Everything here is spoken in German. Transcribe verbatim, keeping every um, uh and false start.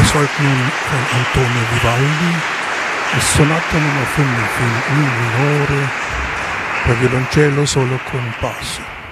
folgt nun von Antonio Vivaldi il Sonata numero fünf in Mi minore per violoncello solo con passo.